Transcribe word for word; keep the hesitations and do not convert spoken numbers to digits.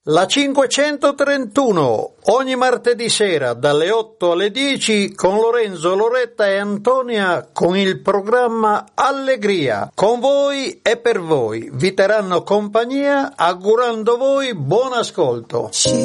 La cinquecentotrentuno, ogni martedì sera dalle otto alle dieci con Lorenzo, Loretta e Antonia con il programma Allegria. Con voi e per voi vi terranno compagnia augurando voi buon ascolto.